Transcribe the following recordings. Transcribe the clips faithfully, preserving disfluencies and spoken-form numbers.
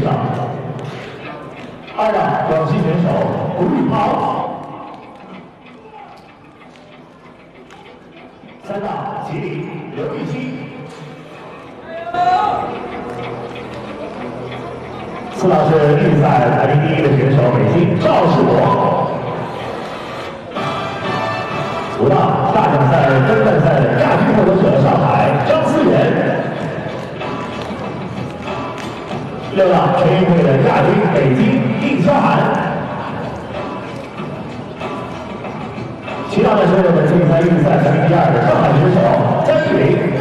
上。二让广西选手胡宇涛。三让吉林刘玉溪。四让是预赛排名第一的选手北京赵世博。五让大奖赛分站赛的亚军获得者上海张思源。六让全运会的亚军北京应潇涵。七让呢是本次比赛预赛排名第二的上海选手张玉林。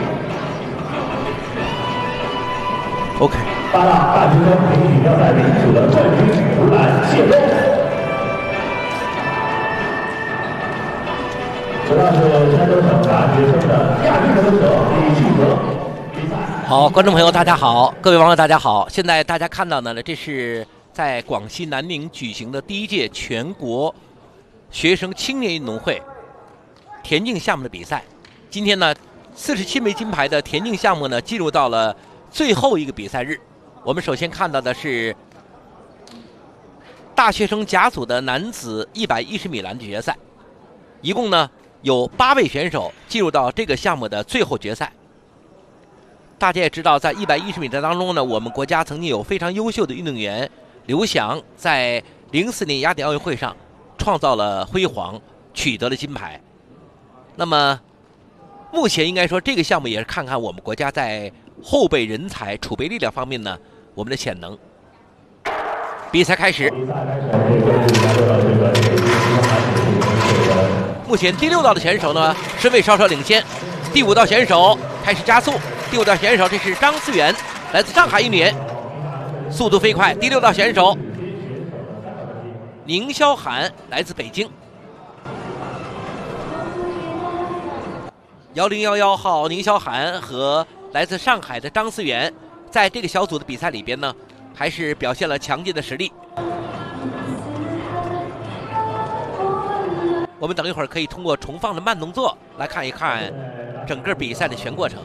OK。 八让大学生田径锦标赛女组的冠军湖南谢东。九让是山东省大学生的亚军获得者李旭泽。 好，观众朋友大家好，各位网友大家好。现在大家看到的呢，这是在广西南宁举行的第一届全国学生青年运动会田径项目的比赛。今天呢，四十七枚金牌的田径项目呢，进入到了最后一个比赛日。我们首先看到的是大学生甲组的男子一百一十米栏决赛，一共呢有八位选手进入到这个项目的最后决赛。大家也知道，在一百一十米的当中呢，我们国家曾经有非常优秀的运动员刘翔，在零四年雅典奥运会上创造了辉煌，取得了金牌。那么目前应该说，这个项目也是看看我们国家在后备人才储备力量方面呢，我们的潜能。比赛开始，目前第六道的选手呢，身位稍稍领先，第五道选手开始加速。第五道选手这是张思源，来自上海运动员，速度飞快。第六道选手宁潇涵，来自北京。幺零幺幺号宁潇涵和来自上海的张思源，在这个小组的比赛里边呢，还是表现了强劲的实力。我们等一会儿可以通过重放的慢动作来看一看整个比赛的全过程。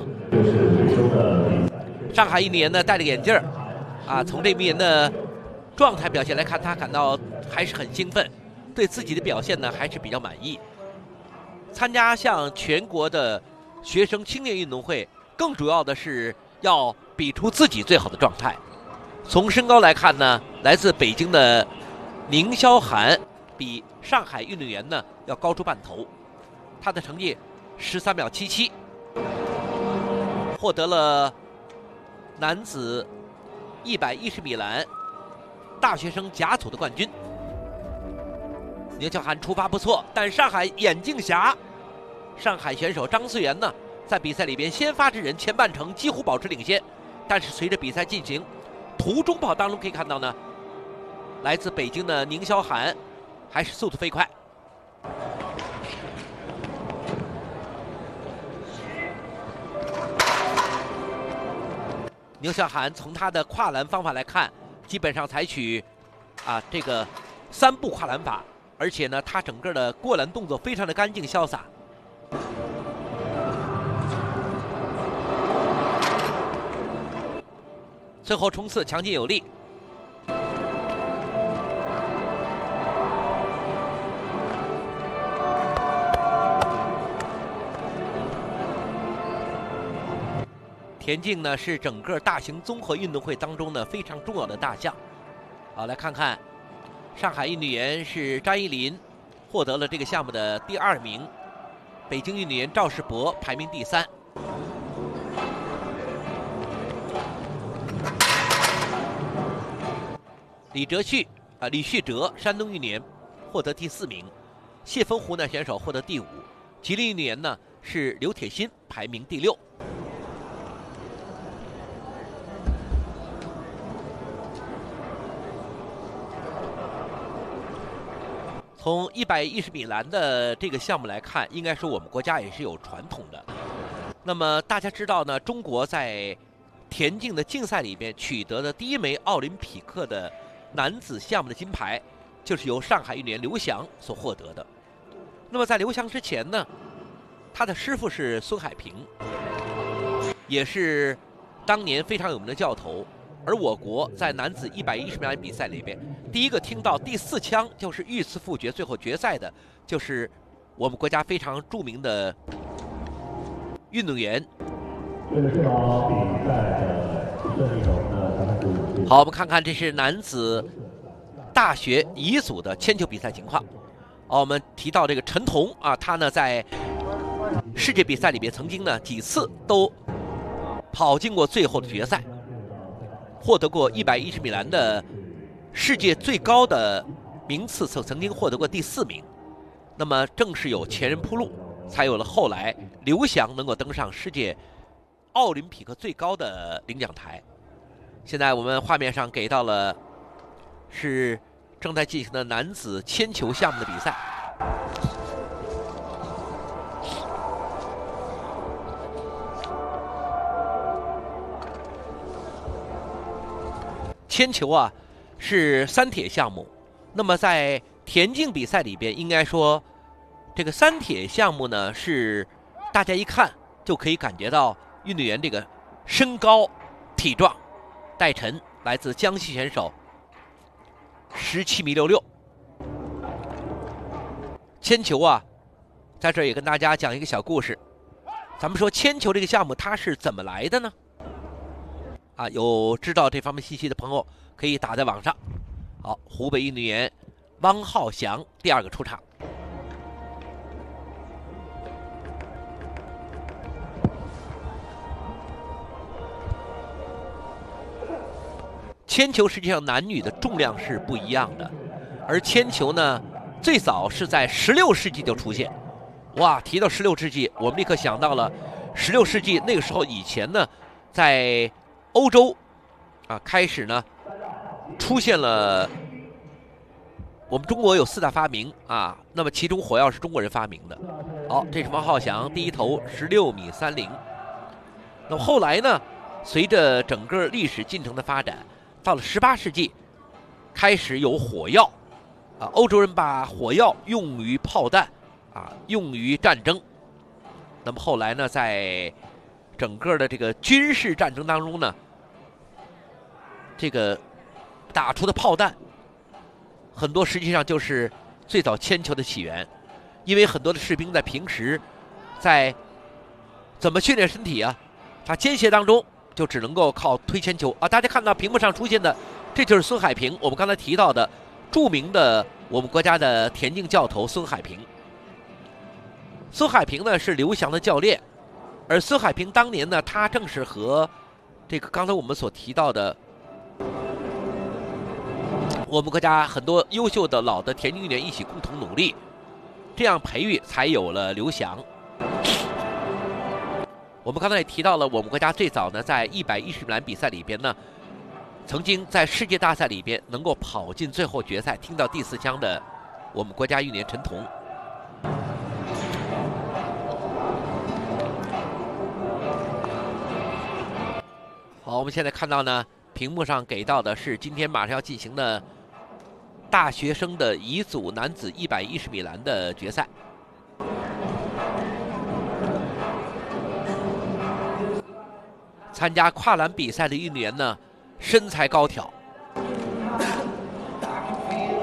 上海运动员呢戴着眼镜啊，从这名人的状态表现来看，他感到还是很兴奋，对自己的表现呢还是比较满意。参加像全国的学生青年运动会，更主要的是要比出自己最好的状态。从身高来看呢，来自北京的宁潇涵比上海运动员呢要高出半头，他的成绩十三秒七七，获得了男子一百一十米栏大学生甲组的冠军。宁潇涵出发不错，但上海眼镜侠上海选手张思源呢，在比赛里边先发制人，前半程几乎保持领先，但是随着比赛进行，途中跑当中可以看到呢，来自北京的宁潇涵还是速度飞快。宁潇涵从他的跨栏方法来看，基本上采取啊这个三步跨栏法，而且呢，他整个的过栏动作非常的干净潇洒。最后冲刺强劲有力。田径呢是整个大型综合运动会当中呢非常重要的大项。好，来看看上海运动员是张怡林，获得了这个项目的第二名；北京运动员赵世博排名第三。李哲旭啊，李旭哲，山东运动员获得第四名；谢峰湖南选手获得第五；吉林运动员呢是刘铁鑫，排名第六。从一百一十米栏的这个项目来看，应该说我们国家也是有传统的。那么大家知道呢，中国在田径的竞赛里边取得的第一枚奥林匹克的男子项目的金牌，就是由上海运动员刘翔所获得的。那么在刘翔之前呢，他的师傅是孙海平，也是当年非常有名的教头。 而我国在男子一百一十米栏比赛里边，第一个听到第四枪就是遇刺复决最后决赛的，就是我们国家非常著名的运动员。 为了确保比赛的顺利投呢，咱们是好，我们看看这是男子大学乙组的铅球比赛情况。哦，我们提到这个陈彤啊，他呢在世界比赛里边曾经呢几次都跑进过最后的决赛，获得过一百一十米栏的世界最高的名次，曾曾经获得过第四名。那么正是有前人铺路，才有了后来刘翔能够登上世界奥林匹克最高的领奖台。现在我们画面上给到了是正在进行的男子铅球项目的比赛。铅球啊是三铁项目，那么在田径比赛里边，应该说这个三铁项目呢是大家一看就可以感觉到运动员这个身高体壮。戴晨来自江西选手，十七米六六。铅球啊，在这儿也跟大家讲一个小故事。咱们说铅球这个项目它是怎么来的呢？啊，有知道这方面信息的朋友可以打在网上。好，湖北运动员汪浩翔第二个出场。铅球实际上男女的重量是不一样的，而铅球呢，最早是在十六世纪就出现。哇，提到十六世纪，我们立刻想到了十六世纪那个时候以前呢，在欧洲啊开始呢出现了。我们中国有四大发明啊，那么其中火药是中国人发明的。好，这是汪浩翔第一投十六米三零。那么后来呢，随着整个历史进程的发展。到了十八世纪，开始有火药，啊，欧洲人把火药用于炮弹，啊，用于战争。那么后来呢，在整个的这个军事战争当中呢，这个打出的炮弹，很多实际上就是最早铅球的起源，因为很多的士兵在平时在怎么训练身体啊，他间歇当中。就只能够靠推铅球啊！大家看到屏幕上出现的，这就是孙海平，我们刚才提到的著名的我们国家的田径教头孙海平。孙海平呢是刘翔的教练，而孙海平当年呢，他正是和这个刚才我们所提到的我们国家很多优秀的老的田径运动员一起共同努力，这样培育才有了刘翔。我们刚才也提到了，我们国家最早呢，在一百一十米栏比赛里边呢，曾经在世界大赛里边能够跑进最后决赛，听到第四枪的我们国家运动员陈彤。好，我们现在看到呢，屏幕上给到的是今天马上要进行的大学生的乙组男子一百一十米栏的决赛。参加跨栏比赛的运动员呢，身材高挑，